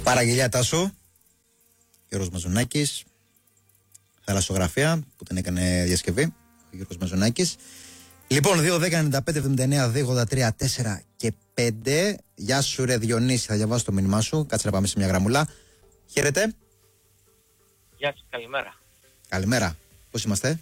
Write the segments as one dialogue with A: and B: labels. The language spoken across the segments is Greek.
A: Παραγγελιά Τάσο, Γιώργος Μαζονάκης, θαλασσογραφία που την έκανε διασκευή, ο Γιώργος Μαζονάκης. Λοιπόν, 2-10-95-79-2-83-4 και 5. Γεια σου ρε Διονύση, θα διαβάσω το μήνυμά σου. Κάτσε να πάμε σε μια γραμμούλα. Χαίρετε.
B: Γεια σας, καλημέρα.
A: Καλημέρα. Πώς είμαστε?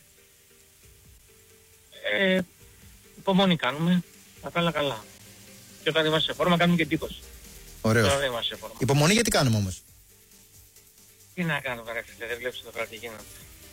B: Υπομονή κάνουμε. Καλά. Και όταν είμαστε σε φόρμα κάνουμε και τείχος.
A: Ωραίο. Υπομονή γιατί κάνουμε όμως?
B: Τι να κάνω παράξετε, δεν βλέπεις το πράγμα τι γίνεται.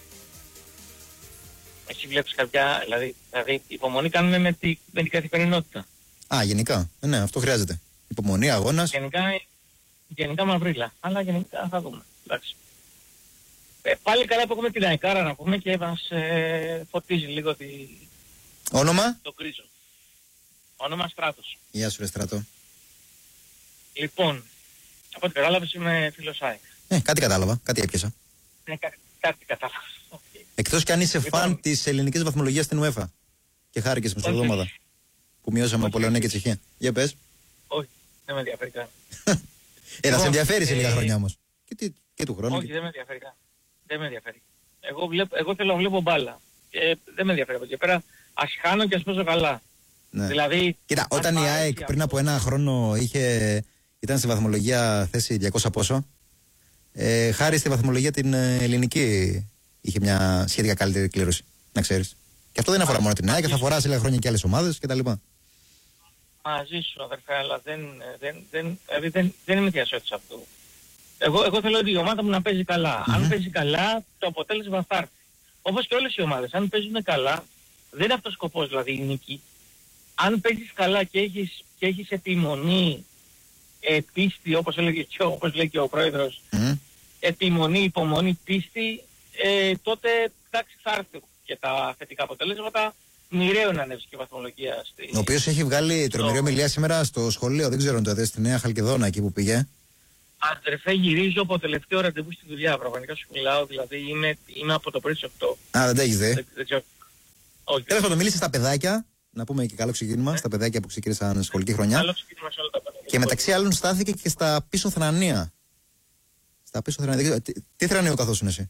B: Εσύ βλέπεις κάποια, δηλαδή υπομονή κάνουμε με την καθημερινότητα.
A: Α, γενικά. Ναι, αυτό χρειάζεται. Υπομονή, αγώνας.
B: Γενικά μαυρίλα, αλλά γενικά θα δούμε. Εντάξει. Πάλι καλά που έχουμε την Αϊκάρα να πούμε και μας φωτίζει λίγο
A: Όνομα?
B: το κρίζο. Όνομα Στράτος.
A: Γεια σου ρε Στράτο.
B: Λοιπόν, από ό,τι κατάλαβες είμαι φίλος ΑΕΚ.
A: Κάτι κατάλαβα, κάτι έπιασα.
B: Κάτι κατάλαβα.
A: Εκτός κι αν είσαι φαν της ελληνικής βαθμολογίας στην UEFA. Και χάρηκες μεσοβδόμαδα. Που μειώσαμε από Πολωνία και Τσεχία. Για πες.
B: Όχι, δεν με ενδιαφέρει καν.
A: Θα σε ενδιαφέρει σε λίγα χρόνια όμως. Και του χρόνου.
B: Όχι, δεν με ενδιαφέρει καν. Δεν με ενδιαφέρει. Εγώ θέλω να βλέπω μπάλα. Και δεν με ενδιαφέρει από εκεί πέρα. Ας χάνω και ας παίζω καλά.
A: Ναι.
B: Δηλαδή,
A: κοίτα, όταν η ΑΕΚ πριν από ένα χρόνο ήταν στη βαθμολογία θέση 200 πόσο, χάρη στη βαθμολογία την ελληνική είχε μια σχετικά καλύτερη κλήρωση. Να ξέρεις. Και αυτό δεν αφορά μόνο την ΑΕΚ, θα αφορά σε λίγα χρόνια και άλλες ομάδες κτλ.
B: Μαζί σου αδερφέ, αλλά δεν είμαι διασώτης αυτού. Εγώ θέλω η ομάδα μου να παίζει καλά. Αν παίζει καλά, το αποτέλεσμα θα έρθει. Όπως και όλες οι ομάδες. Αν παίζουν καλά, δεν είναι αυτός ο σκοπός δηλαδή η νίκη. Αν παίζεις καλά και έχεις επιμονή, πίστη, όπως λέει και ο πρόεδρος, επιμονή, υπομονή, πίστη, τότε εντάξει θα έρθουν και τα θετικά αποτελέσματα. Μοιραίο να ανέβει και η βαθμολογία.
A: Ο οποίος έχει βγάλει τρομερή ομιλία σήμερα στο σχολείο, δεν ξέρω αν το είδες, στη Νέα Χαλκιδόνα εκεί που πήγε.
B: Αδερφέ, γυρίζω από το τελευταίο ραντεβού στη δουλειά. Πραγματικά σου μιλάω, δηλαδή είμαι από το πρωί στις 8.
A: Α, δεν τα έχεις δει.
B: Όχι.
A: Τέλος πάντων, μίλησε στα παιδάκια. Να πούμε και καλό ξεκίνημα στα παιδάκια που ξεκίνησαν σχολική χρονιά.
B: Καλό ξεκίνημα σε όλα τα παιδάκια.
A: Και μεταξύ άλλων στάθηκε και στα πίσω θρανία. Στα πίσω θρανία. Τι θρανίο καθόσουν εσύ?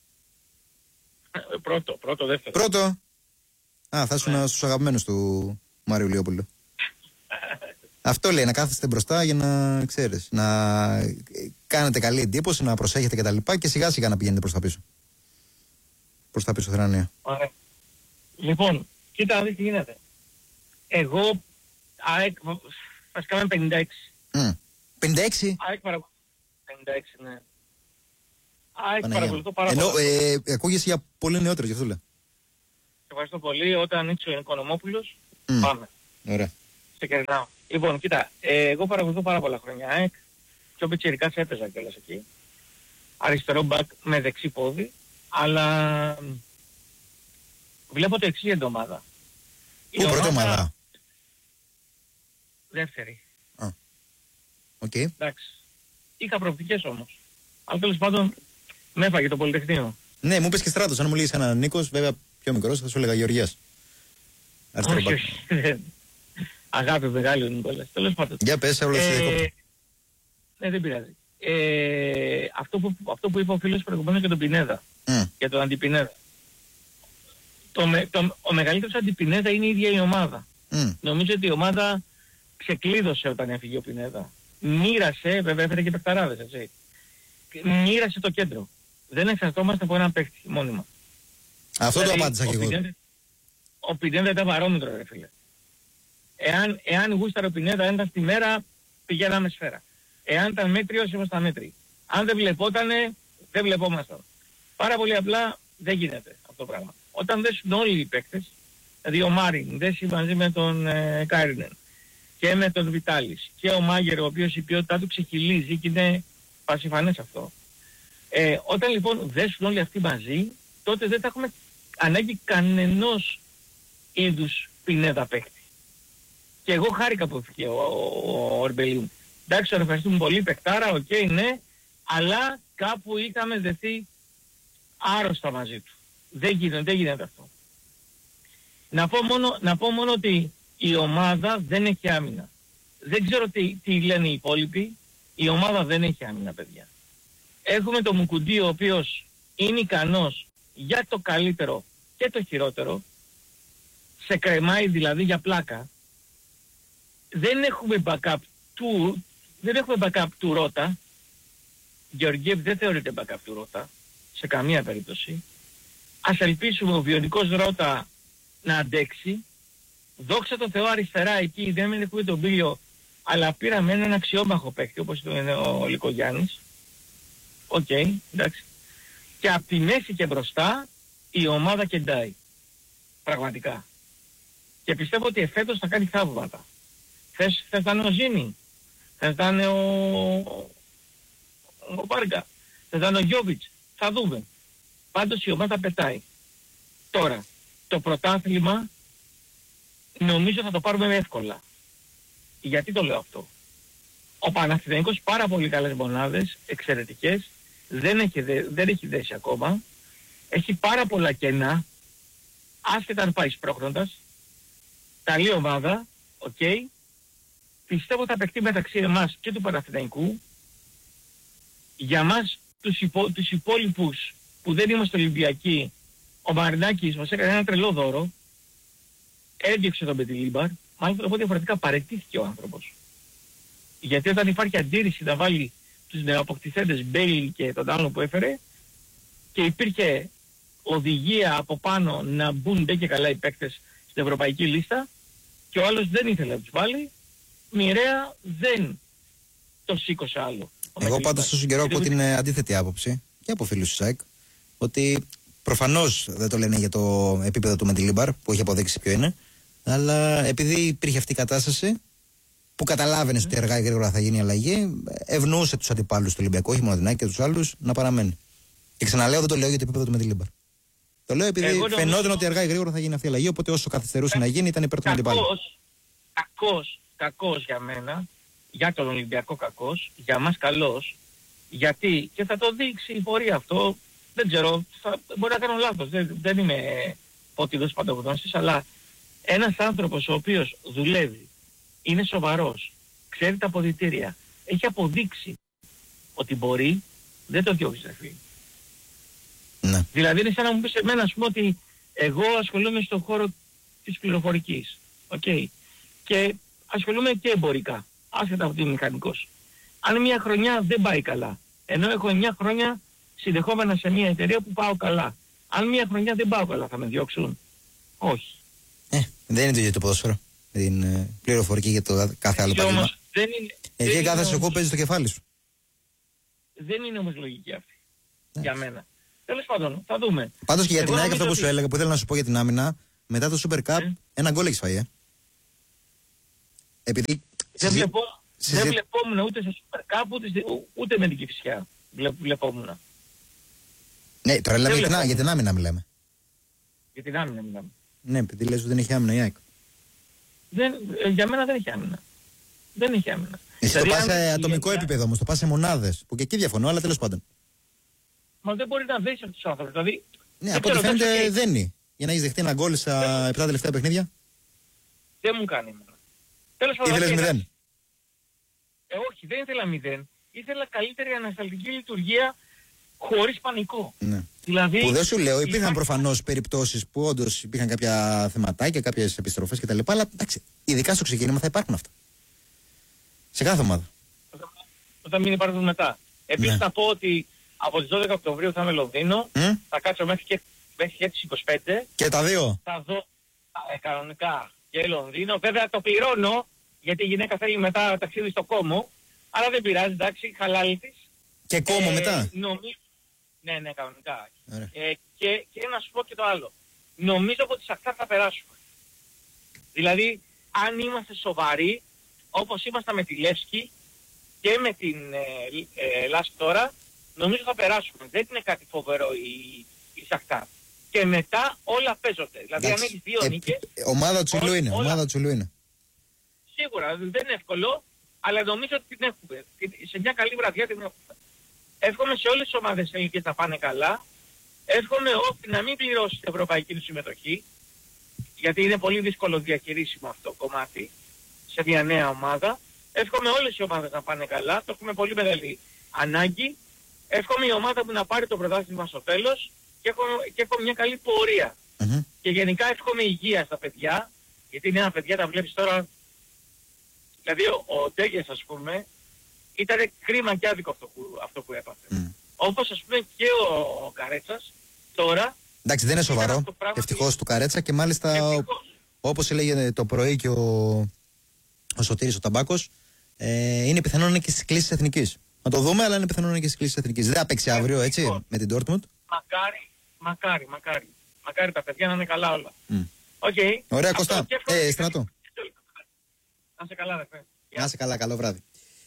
B: Πρώτο, δεύτερο.
A: Πρώτο. Α, θα ήσουν στους αγαπημένους του Μάριου Λιόπουλου. Αυτό λέει, να κάθεστε μπροστά για να ξέρεις, να κάνετε καλή εντύπωση, να προσέχετε κτλ. Και σιγά σιγά να πηγαίνετε προς τα πίσω. Προς τα πίσω θρανία.
B: Ωραία. Λοιπόν, κοίτα να δεις τι γίνεται. Εγώ, ΑΕΚ, βασικά είμαι 56.
A: 56?
B: ΑΕΚ παρακολουθώ. 56, ναι. ΑΕΚ παρακολουθώ πάρα πολύ.
A: Ενώ ακούγεσαι για πολύ νεότερος, γι' αυτό λέω.
B: Ευχαριστώ πολύ. Όταν ανοίξει ο Οικονομόπουλος, πάμε.
A: Ωραία.
B: Σε κερνάω. Λοιπόν, κοίτα, εγώ παρακολουθώ πάρα πολλά χρόνια ΑΕΚ και ο πιτσιρικάς έπαιζα κιόλας εκεί. Αριστερό μπακ με δεξί πόδι, αλλά βλέπω το εξής για την ομάδα.
A: Πού πρώτη ομάδα?
B: Δεύτερη.
A: Οκ.
B: Εντάξει. Είχα προοπτικές όμως. Αλλά τέλος πάντων με έφαγε το Πολυτεχνείο.
A: Ναι, μου είπες και Στράτος. Αν μου λύγεις έναν Νίκος, βέβαια πιο μικρός, θα σου έλεγα Γεωργίας.
B: Όχι. Αγάπη μεγάλη ο Νικόλας. Τέλος πάντων.
A: Για πες, όλο εσύ δικό.
B: Ναι, δεν πειράζει. Αυτό που είπε ο φίλος προηγουμένως για τον Πινέδα. Για τον Αντιπινέδα. Ο μεγαλύτερος Αντιπινέδα είναι η ίδια η ομάδα. Νομίζω ότι η ομάδα ξεκλείδωσε όταν έφυγε ο Πινέδα. Μοίρασε, βέβαια έφερε και παιχταράδες, έτσι. Μοίρασε το κέντρο. Δεν εξαρτώμαστε από έναν παίχτη μόνιμα.
A: Αυτό δηλαδή, το απάντησα και εγώ.
B: Ο Πινέδα ήταν βαρόμετρο, ρε φίλε. Εάν γούσταρε ο Πινέδα έναν στη μέρα, πηγαίναμε σφαίρα. Εάν ήταν μέτριος, ήμασταν μέτριοι. Αν δεν βλεπότανε, δεν βλεπόμασταν. Πάρα πολύ απλά δεν γίνεται αυτό το πράγμα. Όταν δέσουν όλοι οι παίκτες, δηλαδή ο Μάριν δέσει μαζί με τον Κάιρινεν και με τον Βιτάλης και ο Μάγερ, ο οποίος η ποιότητά του ξεκυλίζει και είναι πασιφανές αυτό. Όταν λοιπόν δέσουν όλοι αυτοί μαζί, τότε δεν θα έχουμε ανάγκη κανενός είδους Πινέδα παίκτη. Και εγώ χάρηκα που έφυγε ο Ορμπελίν. Εντάξει, τον ευχαριστούμε πολύ, παικτάρα, οκ, ναι, αλλά κάπου είχαμε δεθεί άρρωστα μαζί του. Δεν γίνεται αυτό. Να πω μόνο ότι η ομάδα δεν έχει άμυνα. Δεν ξέρω τι λένε οι υπόλοιποι. Η ομάδα δεν έχει άμυνα, παιδιά. Έχουμε τον Μουκουντή, ο οποίος είναι ικανός για το καλύτερο και το χειρότερο. Σε κρεμάει δηλαδή για πλάκα. Δεν έχουμε backup του Ρώτα. Γεωργιέβ δεν θεωρείται backup του Ρώτα σε καμία περίπτωση. Ας ελπίσουμε ο βιονικός Ρώτα να αντέξει. Δόξα τω Θεώ αριστερά εκεί δεν έχουμε τον Μπίλιο, αλλά πήραμε έναν αξιόμαχο παίκτη όπως είναι ο Λικογιάννης. Οκ, εντάξει. Και από τη μέση και μπροστά η ομάδα κεντάει. Πραγματικά. Και πιστεύω ότι εφέτος θα κάνει θαύματα. Θες να είναι ο Ζήνη, θες να είναι ο Μπάργα, θες να είναι ο Γιόβιτς, θα δούμε. Πάντως η ομάδα πετάει. Τώρα, το πρωτάθλημα νομίζω θα το πάρουμε εύκολα. Γιατί το λέω αυτό? Ο Παναθηναϊκός πάρα πολύ καλές μονάδες, εξαιρετικές, δεν έχει δέσει ακόμα, έχει πάρα πολλά κενά, άσχετα αν πάει σπρώχνοντας, καλή ομάδα, οκ. Πιστεύω θα παιχτεί μεταξύ εμάς και του Παναθηναϊκού. Για μας τους υπόλοιπους που δεν είμαστε Ολυμπιακοί, ο Μαρινάκης μας έκανε ένα τρελό δώρο, έδιωξε τον Πετιλίμπαρ, μάλιστα το πω διαφορετικά, παραιτήθηκε ο άνθρωπος. Γιατί όταν υπάρχει αντίρρηση να βάλει τους νεοαποκτηθέντες Μπέιλι και τον άλλο που έφερε και υπήρχε οδηγία από πάνω να μπουν και καλά οι παίκτες στην ευρωπαϊκή λίστα και ο άλλος δεν ήθελε να τους βάλει, μοιραία δεν το σήκωσε άλλο.
A: Εγώ πάντως τόσο καιρό από την αντίθετη άποψη και από φίλους του ΣΑΕΚ, ότι προφανώς δεν το λένε για το επίπεδο του Μεντιλίμπαρ που έχει αποδείξει ποιο είναι, αλλά επειδή υπήρχε αυτή η κατάσταση που καταλάβαινες ότι αργά ή γρήγορα θα γίνει η αλλαγή, ευνοούσε τους αντιπάλους του Ολυμπιακού, όχι μόνο την ΑΕΚ και τους άλλους, να παραμένει. Και ξαναλέω, δεν το λέω για το επίπεδο του Μεντιλίμπαρ. Το λέω επειδή φαινόταν ότι αργά ή γρήγορα θα γίνει αυτή η αλλαγή, οπότε όσο καθυστερούσε να γίνει ήταν υπέρ του αντιπάλου.
B: Κακός για μένα, για τον Ολυμπιακό κακός, για μας καλός, γιατί και θα το δείξει η πορεία αυτό, δεν ξέρω, μπορεί να κάνω λάθος, δεν είμαι πότιδος παντογνώστης, αλλά ένας άνθρωπος ο οποίος δουλεύει, είναι σοβαρός, ξέρει τα αποδυτήρια, έχει αποδείξει ότι μπορεί, δεν το διώξεις ρε φίλε.
A: Ναι.
B: Δηλαδή είναι σαν να μου πεις εμένα, ας πούμε, ότι εγώ ασχολούμαι στον χώρο της πληροφορικής, okay, και ασχολούμαι και εμπορικά, άσχετα από ότι είμαι μηχανικός. Αν μια χρονιά δεν πάει καλά, ενώ έχω 9 χρόνια συνδεχόμενα σε μια εταιρεία που πάω καλά, αν μια χρονιά δεν πάω καλά θα με διώξουν? Όχι.
A: Δεν είναι το ίδιο το ποδόσφαιρο. Την πληροφορική για το κάθε άλλο επάγγελμα. Εκεί κάθε σοκό παίζει στο κεφάλι σου.
B: Δεν είναι όμως λογική αυτή. Για μένα. Τέλος πάντων, θα δούμε.
A: Πάντως και για την ΑΕΚ αυτό που σου έλεγα, που ήθελα να σου πω για την άμυνα, μετά το Super Cup, ένα γκολ έχεις φάει, Επειδή...
B: Δεν βλεπόμουν ούτε σε Super Cup, ούτε με την Κηφισιά. Βλεπόμουν.
A: Ναι, τώρα λέμε για την άμυνα μιλάμε.
B: Για την άμυνα μιλάμε.
A: Ναι, επειδή λες ότι δεν έχει άμυνα η ΑΕΚ.
B: Για μένα δεν έχει άμυνα. Δεν έχει άμυνα.
A: Εσύ το πας σε ατομικό επίπεδο όμως, το πας σε μονάδες, που και εκεί διαφωνώ, αλλά τέλος πάντων.
B: Μα δεν μπορεί να δέσει αυτούς τους άνθρωπους. Δηλαδή,
A: ναι, από ό,τι φαίνεται δεν είναι. Για να έχεις δεχτεί ένα γκολ στα 7 τελευταία παιχνίδια.
B: Δεν μου κάνει εμένα. Τέλος πάντων.
A: Ήθελες 0.
B: Όχι, δεν ήθελα 0. Ήθελα καλύτερη ανασταλτική λειτουργία χωρίς πανικό.
A: Ναι.
B: Δηλαδή,
A: που δεν σου λέω, υπήρχαν προφανώς περιπτώσεις που όντως υπήρχαν κάποια θεματάκια, κάποιες επιστροφές κτλ. Αλλά εντάξει, ειδικά στο ξεκίνημα θα υπάρχουν αυτά. Σε κάθε ομάδα.
B: Όταν μην υπάρχουν μετά. Επίσης θα πω ότι από τις 12 Οκτωβρίου θα είμαι Λονδίνο. Θα κάτσω μέχρι και τις 25.
A: Και τα δύο.
B: Θα δω κανονικά και Λονδίνο. Βέβαια το πληρώνω, γιατί η γυναίκα θέλει μετά ταξίδι στο Κόμο. Αλλά δεν πειράζει, εντάξει, χαλάλι της.
A: Και Κόμο μετά.
B: Ναι, κανονικά. Και να σου πω και το άλλο. Νομίζω ότι τη Σαχτάρ θα περάσουμε. Δηλαδή, αν είμαστε σοβαροί, όπως ήμασταν με τη Λεύσκη και με την Λάσκ τώρα, νομίζω θα περάσουμε. Δεν είναι κάτι φοβερό η Σαχτάρ. Και μετά όλα παίζονται. Δηλαδή, αν έχει 2 νίκες...
A: Ομάδα Τσουλού είναι. Ομάδα Τσουλού είναι.
B: Σίγουρα, δεν είναι εύκολο, αλλά νομίζω ότι την έχουμε. Σε μια καλή βραδιά την έχουμε. Εύχομαι σε όλες τις ομάδες ελληνικές να πάνε καλά. Εύχομαι να μην πληρώσει την ευρωπαϊκή του συμμετοχή, γιατί είναι πολύ δύσκολο διαχειρίσιμο αυτό το κομμάτι σε μια νέα ομάδα. Εύχομαι όλες οι ομάδες να πάνε καλά, το έχουμε πολύ μεγάλη ανάγκη. Εύχομαι η ομάδα που να πάρει το πρωτάθλημα στο τέλος και έχω μια καλή πορεία. Και γενικά εύχομαι υγεία στα παιδιά, γιατί είναι νέα παιδιά, τα βλέπεις τώρα. Δηλαδή ο Ντέγκες, ας πούμε, ήταν κρίμα και άδικο αυτό που έπαθε. Όπως ας πούμε και ο Καρέτσας τώρα.
A: Εντάξει, δεν είναι σοβαρό. Ευτυχώς του Καρέτσα και μάλιστα όπως έλεγε το πρωί και ο Σωτήρης ο Ταμπάκος, είναι πιθανόν να είναι και στις κλήσεις εθνικής. Να το δούμε, αλλά είναι πιθανόν να είναι και στις κλήσεις εθνικής. Δεν θα παίξει αύριο, έτσι, με την Dortmund.
B: Μακάρι τα παιδιά να είναι καλά όλα. Okay.
A: Ωραία, Κώστα. Στρατό.
B: Να είσαι καλά, ρε.
A: Να είσαι καλά, καλό βράδυ.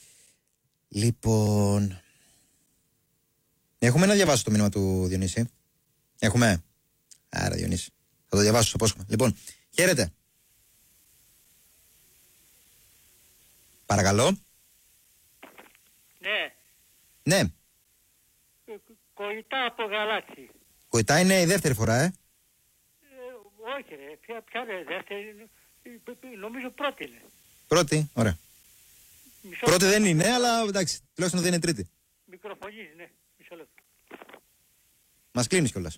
A: Λοιπόν, έχουμε να διαβάσω το μήνυμα του Διονύση. Έχουμε. Άρα, Διονύση. Θα το διαβάσω, το απόσχομαι. Λοιπόν, χαίρετε. Παρακαλώ. Ναι.
C: Κοητά από Γαλάτσι.
A: Κοητά είναι η δεύτερη φορά,
C: Όχι ρε, ποια είναι δεύτερη, νομίζω πρώτη είναι.
A: Πρώτη, ωραία. Πρώτη δεν είναι, αλλά εντάξει, τουλάχιστον δεν είναι τρίτη.
C: Μικροφωνίζει, ναι, μισό λεπτό.
A: Μας κλείνεις κιόλας.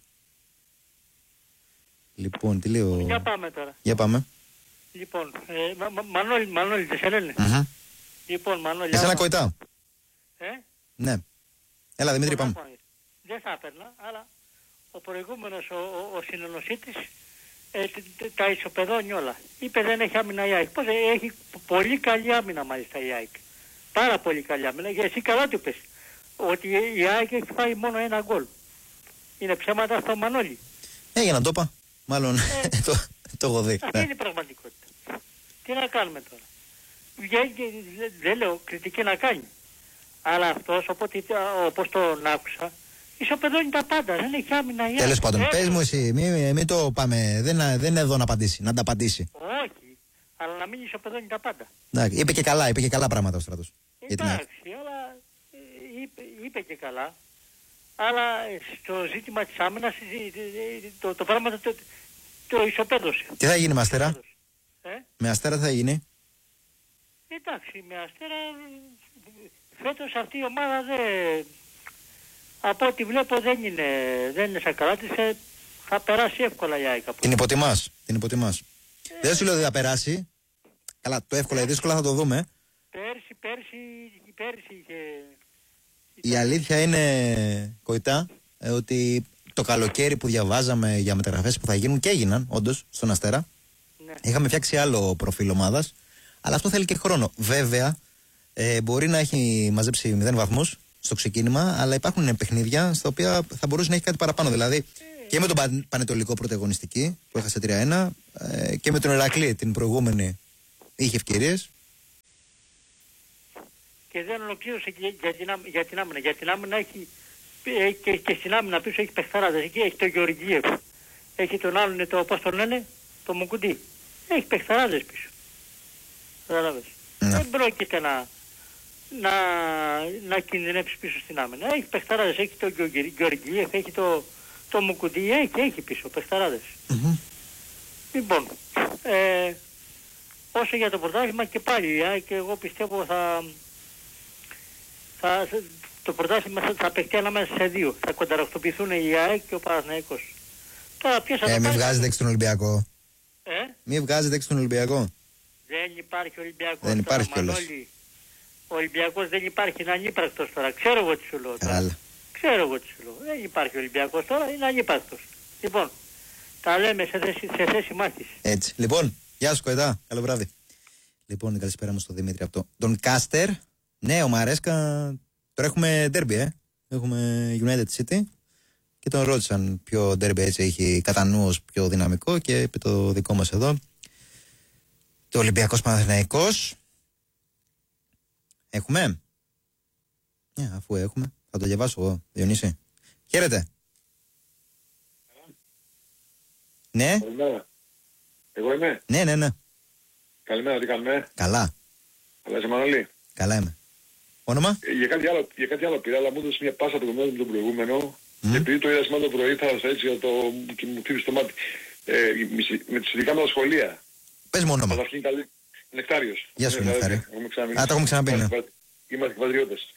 A: Λοιπόν, τι λέω...
C: Για πάμε τώρα.
A: Για πάμε.
C: Λοιπόν, Μανώλη δεν σε λένε. Λοιπόν, Μανώλη.
A: Εσένα Κοητά. Ναι. Έλα Δημήτρη, πάμε.
C: Δεν θα έπαιρνα, αλλά ο προηγούμενος, ο συνεννοσίτης, τα ισοπεδώνει όλα. Είπε δεν έχει άμυνα η ΑΕΚ. Πώς έχει πολύ καλή άμυνα μάλιστα η ΑΕΚ. Πάρα πολύ καλή άμυνα. Και εσύ καλά του πες ότι η ΑΕΚ έχει φάει μόνο ένα γκολ. Είναι ψέματα στο Μανώλη.
A: Για να το είπα. Μάλλον το έχω δει.
C: Αυτή είναι η πραγματικότητα. Τι να κάνουμε τώρα. Βγαίνει και δεν λέω κριτική να κάνει. Αλλά αυτός όπως τον άκουσα, ισοπεδώνει τα πάντα. Δεν έχει άμυνα η ΑΕΚ.
A: Τέλος πάντων, πες μου εσύ, μην το πάμε. Δεν είναι εδώ να απαντήσει, να τα απαντήσει.
C: Όχι, αλλά να μην ισοπεδώνει τα πάντα.
A: Είπε και καλά πράγματα ο Στράτος.
C: Εντάξει, αλλά είπε και καλά. Αλλά στο ζήτημα της άμυνας το πράγμα το ισοπαίδωσε.
A: Τι θα γίνει με Αστέρα? Με Αστέρα θα γίνει?
C: Εντάξει, με Αστέρα φέτος αυτή η ομάδα από ό,τι βλέπω δεν είναι σαν καλά της. Θα περάσει εύκολα η ΑΕΚ.
A: Την υποτιμάς. Δεν σου λέω ότι θα περάσει. Καλά, το εύκολα ή δύσκολα θα το δούμε.
C: Πέρσι είχε...
A: Η αλήθεια είναι, Κοητά, ότι το καλοκαίρι που διαβάζαμε για μεταγραφές που θα γίνουν και έγιναν, όντως, στον Αστέρα, είχαμε φτιάξει άλλο προφίλ ομάδας, αλλά αυτό θέλει και χρόνο. Βέβαια, μπορεί να έχει μαζέψει 0 βαθμούς στο ξεκίνημα, αλλά υπάρχουν παιχνίδια στα οποία θα μπορούσε να έχει κάτι παραπάνω. Δηλαδή, και με τον Πανετολικό πρωταγωνιστική, που έχασε 3-1, και με τον Ηρακλή την προηγούμενη είχε ευκαιρίες.
C: Και δεν ολοκλήρωσε για την άμυνα. Για την άμυνα έχει και στην άμυνα πίσω έχει παιχταράδες. Εκεί έχει τον Γεωργίευ. Έχει τον άλλον, πώς τον λένε, το Μουκουντή. Έχει παιχταράδες πίσω. Καταλάβες. Δεν πρόκειται να κινδυνεύσει πίσω στην άμυνα. Έχει παιχταράδες. Έχει τον Γεωργίευ, έχει το Μουκουντή. Έχει πίσω παιχταράδες. Λοιπόν, όσο για το πρωτάθλημα και πάλι, και εγώ πιστεύω το πρωτάθλημα θα παιχτεί ανάμεσα σε δύο. Θα κονταρακτοποιηθούν η ΑΕΚ και ο Παναθηναϊκός. Τώρα ποιος θα
A: μην βγάζετε έξω τον Ολυμπιακό. Μην βγάζετε έξω τον Ολυμπιακό.
C: Δεν υπάρχει Ολυμπιακός.
A: Δεν υπάρχει κιόλας.
C: Ο Ολυμπιακός δεν υπάρχει, είναι ανύπαρκτος τώρα. Ξέρω εγώ τι σου λέω τώρα. Δεν υπάρχει Ολυμπιακός τώρα, είναι ανύπαρκτος. Λοιπόν, τα λέμε σε θέση μάχης.
A: Έτσι. Λοιπόν, γεια σου Κοητά. Καλό βράδυ. Λοιπόν, καλησπέρα μου στο Δημήτρη από τον Κάστερ. Ναι, ο Μαρέσκα. Τώρα έχουμε derby, Έχουμε United City. Και τον ρώτησαν ποιο derby έτσι έχει κατά νου ως πιο δυναμικό. Και είπε το δικό μας εδώ. Το Ολυμπιακός Παναθηναϊκός. Έχουμε. Αφού έχουμε. Θα το διαβάσω εγώ, Διονύση. Χαίρετε. Ναι.
D: Καλημέρα. Εγώ είμαι.
A: Ναι.
D: Καλημέρα, τι κάνουμε.
A: Καλά.
D: Καλά είσαι Μανώλη.
A: Καλά είμαι. Όνομα.
D: Για κάτι άλλο πήρα, αλλά μου έδωσε μια πάσα το με τον προηγούμενο. Και επειδή το είδα σήμερα το πρωί, θα έτσι και μου χτύπησε το μάτι. Με τις ειδικά με τα σχολεία.
A: Πες μου όνομα.
D: Καταρχήν Νεκτάριος.
A: Γεια σου, Νεκτάριο.
D: Α,
A: το έχουμε ξαναπεί, ναι.
D: Είμαστε compatriotes.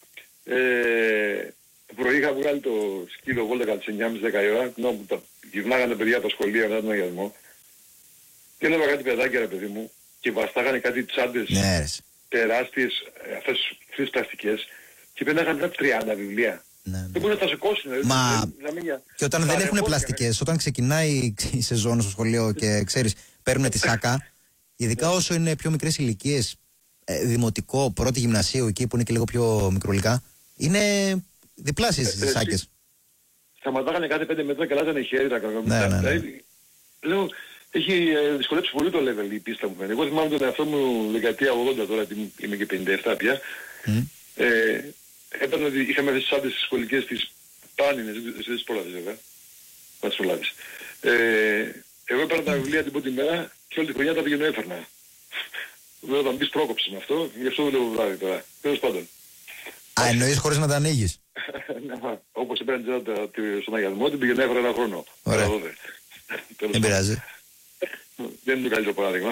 D: Πρωί είχα βγάλει το σκύλο βόλτα κατά τις 9.30-10 η ώρα, ενώ που τα γυρνάγανε παιδιά από τα σχολεία μετά τον αγιασμό. Και έλεγα κάτι παιδάκια, ρε παιδί μου, και βαστάγανε κάτι τσάντες τεράστιες, αυτές πλαστικές, και πέναγαν 30 βιβλία.
A: Ναι.
D: Δεν μπορεί να τα σηκώσουν.
A: Μα και όταν δεν έχουν πλαστικές, όταν ξεκινάει η σεζόν στο σχολείο και ξέρεις, παίρνουν τη σάκα, ειδικά όσο είναι πιο μικρές ηλικίες, δημοτικό, πρώτη γυμνασίου, εκεί που είναι και λίγο πιο μικρολικά, είναι διπλάσιες τις σάκες.
D: Σταματάγανε κάθε 5 μέτρα και αλλάζανε χέρι τα κακομοίρια. Λέω, έχει δυσκολέψει πολύ το level η πίστα μου. Εγώ θυμάμαι τον εαυτό μου δεκαετία 80, τώρα είμαι και 57 πια. Έπαιρνα ότι είχαμε αυτές τις άντρες στις σχολικές τις πάνινες, δεν τις προλάβεις βέβαια. Θα τις προλάβεις. Εγώ έπαιρνα τα βιβλία την πρώτη μέρα και όλη τη χρονιά τα πήγαινε έφερνα. Βέβαια θα μπεις πρόκοψη με αυτό, γι' αυτό δουλεύω βράδυ τώρα. Τέλος πάντων.
A: Α, εννοείς χωρίς να τα ανοίγεις.
D: Όπως έπαιρνε στον αγιασμό, την πήγαινε έφερα ένα χρόνο.
A: Ωραία. Δεν πειράζει.
D: Δεν είναι το καλύτερο παράδειγμα.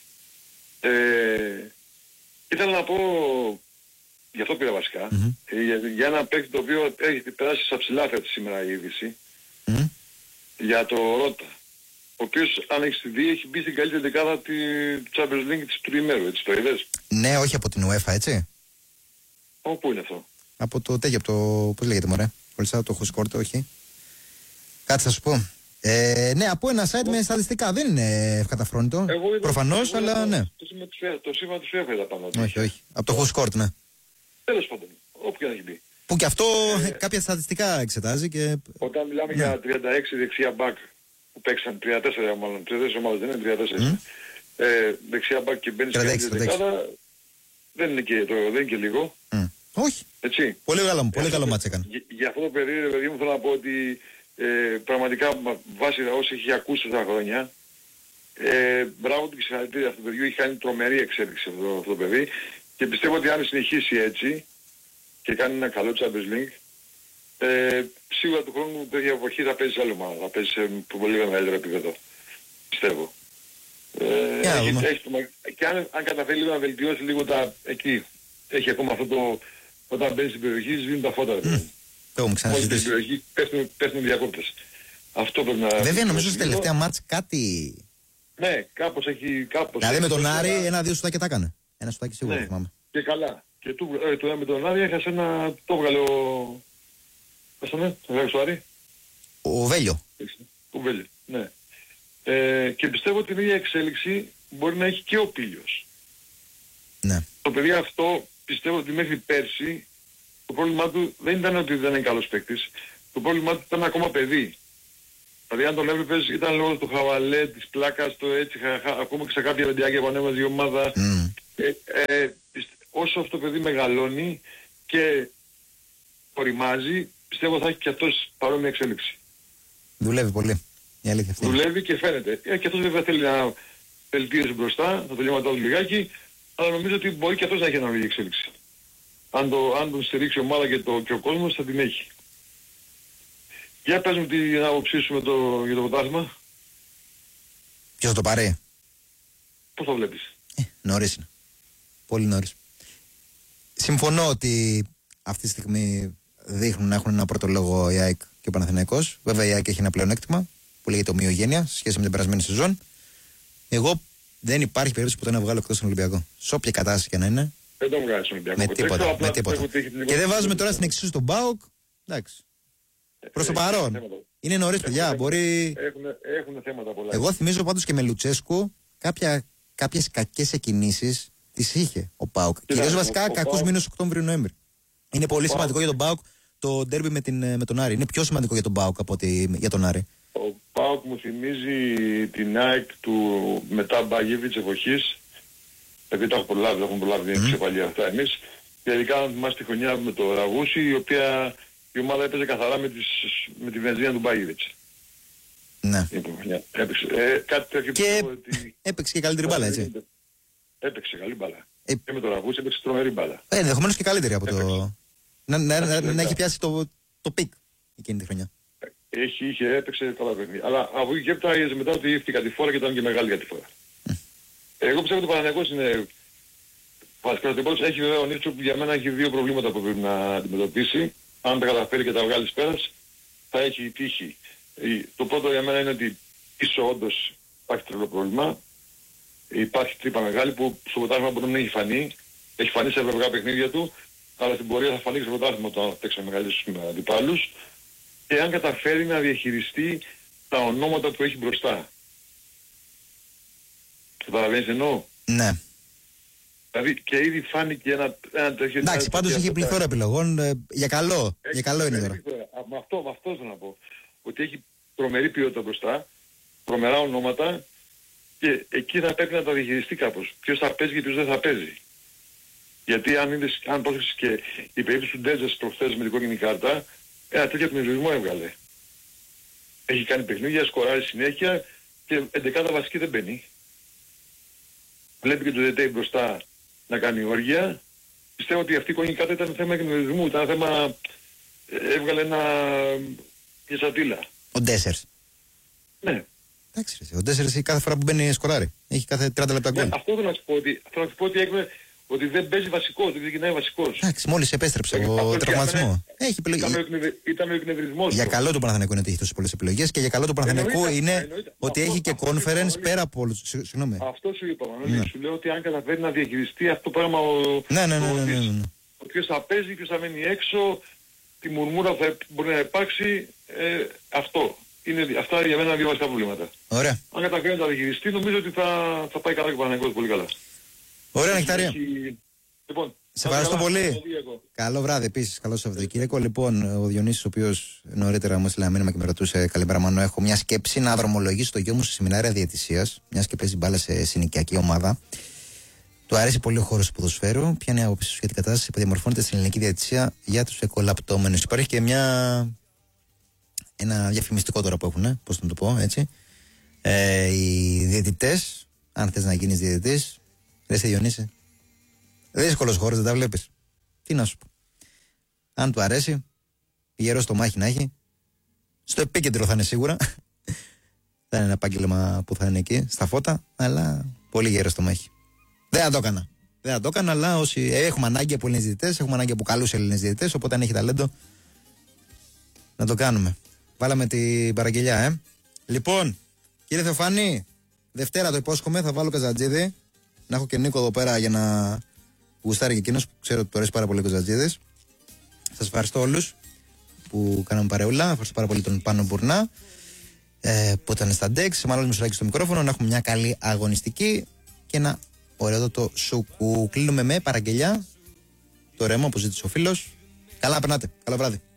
D: Ήθελα να πω, γι' αυτό πήρα βασικά, για ένα παίκτη το οποίο έχει περάσει στα ψηλά φέτος σήμερα η είδηση, για το Ρώτα, ο οποίος, αν έχεις δει, έχει μπει στην καλύτερη δεκάδα του Champions League του ημέρου, έτσι το είδες?
A: Ναι, όχι από την UEFA, έτσι.
D: Πού είναι αυτό?
A: Από το τέτοιο, από το, πώς λέγεται μωρέ, χωριστά το Χουσκόρτ, όχι. Κάτι θα σου πω. Ναι, από ένα site με στατιστικά, δεν είναι ευκαταφρόνητο. Προφανώς, αλλά ναι.
D: Το σήμα του FIFA είδα πάνω.
A: Όχι. Από το Χουσκόρτ, ναι.
D: Τέλος πάντων, όπου και να έχει μπει.
A: Που και αυτό κάποια στατιστικά εξετάζει και...
D: Όταν μιλάμε για 36 δεξιά μπακ που παίξαν, 34 μάλλον, 34 ομάδες δεν είναι, 34. Δεξιά μπακ και μπαίνει στην δεκάδα, δεν είναι και λίγο.
A: Όχι.
D: Έτσι.
A: Πολύ καλό μάτς έκανε.
D: Για αυτό το παιδί μου θέλω να πω ότι πραγματικά βάσει όσοι έχει ακούσει αυτά τα χρόνια, μπράβο του και συγχαρητήρια αυτό το παιδί, έχει κάνει τρομερή εξέλιξη αυτό το παιδί και πιστεύω ότι αν συνεχίσει έτσι και κάνει ένα καλό Champions League, σίγουρα του χρόνου τέτοια εποχή θα παίζει σε άλλη ομάδα, θα παίζει σε πολύ μεγαλύτερο επίπεδο. Πιστεύω. Και αν καταφέρει λίγο να βελτιώσει λίγο τα εκεί, έχει ακόμα αυτό το, όταν μπαίνει στην περιοχή σβήνουν τα φώτα.
A: Το έχουμε ξανασυζητήσει.
D: Στην περιοχή πέφτουν διακόπτες. Αυτό πρέπει να...
A: Βέβαια νομίζω στη τελευταία μάτς κάτι...
D: Ναι, κάπως έχει...
A: Δηλαδή με τον Άρη ένα-δύο σουτάκια τα έκανε. Ένα σουτάκι σίγουρα θυμάμαι.
D: Και καλά. Και με τον Άρη έχασε ένα... Το έβγαλε ο... Πώς το ναι, το έβγαλε ο Άρη.
A: Ο Βέλιο.
D: Ο Βέλιο, ναι. Και πιστεύω ότι την ίδια εξέλιξη μπορεί να έχει και ο Πήλιος.
A: Ναι.
D: Το παιδί αυτό πιστεύω ότι μέχρι πέρσι το πρόβλημά του δεν ήταν ότι δεν είναι καλός παίκτης. Το πρόβλημά του ήταν ακόμα παιδί. Δηλαδή αν τον έβλεπες ήταν λόγω του χαβαλέ, της πλάκας, το έτσι, ακόμα και σε κάποια βιντεάκια που ανέβαζε η ομάδα. Όσο αυτό το παιδί μεγαλώνει και οριμάζει, πιστεύω θα έχει και αυτός παρόμοια εξέλιξη.
A: Δουλεύει πολύ. Η αλήθεια αυτή.
D: Δουλεύει και φαίνεται. Και αυτός βέβαια θέλει να βελτίωση μπροστά, θα τελειώματά του λιγάκι, αλλά νομίζω ότι μπορεί και αυτός να έχει αναλογική εξέλιξη. Αν τον στηρίξει η ομάδα και ο κόσμος θα την έχει. Για πες μου την άποψή σου για το πρωτάθλημα.
A: Ποιος θα το πάρει?
D: Πώς το βλέπεις?
A: Νωρίς είναι. Πολύ νωρίς. Συμφωνώ ότι αυτή τη στιγμή δείχνουν να έχουν ένα πρώτο λόγο η ΑΕΚ και ο Παναθηναϊκός. Βέβαια η ΑΕΚ έχει ένα πλεονέκτημα που λέγεται ομοιογένεια σε σχέση με την περασμένη σεζόν. Εγώ δεν υπάρχει περίπτωση ποτέ να βγάλω εκτός τον Ολυμπιακό. Σε όποια κατάσταση και να είναι.
D: Δεν τον βγάζεις στον Ολυμπιακό.
A: Με τίποτα. Και δεν βάζουμε τώρα στην εξίσωση τον ΠΑΟΚ. Εντάξει. Προς το παρόν. Είναι νωρίς, παιδιά. Μπορεί...
D: Έχουν θέματα πολλά.
A: Εγώ θυμίζω πάντως και με Λουτσέσκου κάποιες κακές εκκινήσεις τις είχε ο ΠΑΟΚ. Κυρίως βασικά κακούς μήνες Οκτώβριο-Νοέμβρη. Είναι πολύ σημαντικό για τον ΠΑΟΚ το ντέρμπι με τον Άρη. Είναι πιο σημαντικό για τον ΠΑΟΚ από ότι για τον Άρη.
D: Ο ΠΑΟΚ μου θυμίζει την ΑΕΚ του μετά Μπαγίεβιτς εποχής. Επειδή το έχουμε προλάβει, δεν ξεπαλεί αυτά εμείς. Και ειδικά αν θυμάστε τη χρονιά με το Ραγούσι, η οποία η ομάδα έπαιζε καθαρά με τη βενζίνα του Μπάγιεβιτς.
A: Ναι.
D: Έπαιξε. Κάτι τέτοιο
A: και έπαιξε και καλύτερη μπάλα, έτσι.
D: Έπαιξε καλή μπάλα. Και με το Ραγούσι έπαιξε τρομερή μπάλα.
A: Ενδεχομένως και καλύτερη από το... Να έχει πιάσει το πικ εκείνη τη χρονιά.
D: Έπαιξε καλά παιχνίδια. Αλλά από εκεί και έπειτα είδες μετά ότι ήρθε η κατηφόρα και ήταν και μεγάλη κατηφόρα. Εγώ πιστεύω ότι ο Παναθηναϊκός είναι βασικότερος. Έχει βέβαια ο Νίτσο που για μένα έχει δύο προβλήματα που πρέπει να αντιμετωπίσει. Αν τα καταφέρει και τα βγάλει πέρας, θα έχει τύχη. Το πρώτο για μένα είναι ότι πίσω όντως υπάρχει τρελό πρόβλημα. Υπάρχει τρύπα μεγάλη που στο πρωτάθλημα μπορεί να μην έχει φανεί. Έχει φανεί σε ευρωπαϊκά παιχνίδια του, αλλά στην πορεία θα φανεί και στο πρωτάθλημα όταν παίξει μεγαλύτερους αντιπάλους. Και αν καταφέρει να διαχειριστεί τα ονόματα που έχει μπροστά. Καταλαβαίνεις εννοώ.
A: Ναι.
D: Δηλαδή και ήδη φάνηκε ένα τέτοιο...
A: Εντάξει, πάντως έχει πληθώρα επιλογών, για καλό. Για καλό είναι τώρα.
D: Με αυτό θέλω να πω. Ότι έχει τρομερή ποιότητα μπροστά, τρομερά ονόματα και εκεί θα πρέπει να τα διαχειριστεί κάπως. Ποιος θα παίζει και ποιος δεν θα παίζει. Γιατί αν πρόσεξες και η περίπτωση του Ντέτζας προχθές με την κόκκινη κάρτα, ένα τέτοιο πνευματισμό έβγαλε. Έχει κάνει παιχνίδια, σκοράρει συνέχεια και 11 βασική δεν μπαίνει. Βλέπει και το ΔΕΤΕΙ μπροστά να κάνει όργια. Πιστεύω ότι αυτή η κόκκινη κάρτα ήταν θέμα εκνευρισμού, ήταν θέμα... έβγαλε μια σατήλα.
A: Ο Ντέσσερς.
D: Ναι.
A: Εντάξει, ο Ντέσσερς κάθε φορά που μπαίνει σκοράρει. Έχει κάθε 30 λεπτά γκολ.
D: Αυτό θέλω να σου πω ότι δεν παίζει βασικός, δεν ξεκινάει βασικός.
A: Εντάξει, μόλις επέστρεψε από τραυματισμό. Έχει επιλογή.
D: Ήταν ο εκνευρισμός.
A: Για καλό του Παναθηναϊκού είναι ότι έχει τόσες πολλές επιλογές και για καλό του Παναθηναϊκού είναι ότι έχει και conference πέρα από όλους. Συγγνώμη.
D: Αυτό σου είπα, Μανώλη. Σου λέω ότι αν καταφέρει να διαχειριστεί αυτό το πράγμα
A: Ναι.
D: Ποιος θα παίζει, ποιος θα μένει έξω, τη μουρμούρα που μπορεί να υπάρξει, αυτά για μένα δύο βασικά προβλήματα.
A: Ωραία.
D: Αν καταφέρει να τα διαχειριστεί, νομίζω ότι θα πάει καλά και ο Παναθηναϊκός πολύ καλά.
A: Ωραία, Νεκτάρια.
D: Λοιπόν,
A: σε ευχαριστώ πολύ. Καλό βράδυ επίσης. Καλό Σαββατοκύριακο. Λοιπόν, ο Διονύσης, ο οποίος νωρίτερα μου έστειλε ένα μήνυμα και με ρωτούσε, καλημέρα Μανώ, έχω μια σκέψη να δρομολογήσω το γιο μου σε σεμινάρια διαιτησίας, μιας και παίζει μπάλα σε συνοικιακή ομάδα. Του αρέσει πολύ ο χώρος του ποδοσφαίρου. Ποια είναι η άποψη σου για την κατάσταση που διαμορφώνεται στην ελληνική διαιτησία για τους εκολαπτώμενους? Υπάρχει και ένα διαφημιστικό τώρα που έχουν, πώς να το πω έτσι. Οι διαιτητές, αν θες να γίνεις διαιτητής, ρε Διονύση, δύσκολος χώρος, δεν τα βλέπεις. Τι να σου πω. Αν του αρέσει, γερό στο μάχη να έχει, στο επίκεντρο θα είναι σίγουρα. Θα είναι ένα επάγγελμα που θα είναι εκεί, στα φώτα, αλλά πολύ γερό στο μάχη. Δεν θα το έκανα, αλλά όσοι έχουμε ανάγκη από Έλληνες διαιτητές, έχουμε ανάγκη από καλούς Έλληνες διαιτητές, οπότε αν έχει ταλέντο, να το κάνουμε. Βάλαμε την παραγγελιά, Λοιπόν, κύριε Θεοφάνη, Δευτέρα το υπόσχομαι, θα βάλω Καζατζίδη. Να έχω και Νίκο εδώ πέρα για να γουστάρει και εκείνος που ξέρω ότι του αρέσει πάρα πολύ ο Καζατζίδης. Σας ευχαριστώ όλους που κάναμε παρεούλα. Ευχαριστώ πάρα πολύ τον Πάνο Μπουρνά που ήταν στα ντεξ. Μάλλον Μισουράκη στο μικρόφωνο. Να έχουμε μια καλή αγωνιστική και ένα ωραίο σουκου. Κλείνουμε με παραγγελιά. Το ρέμα που ζήτησε ο φίλος. Καλά να περνάτε. Καλό βράδυ.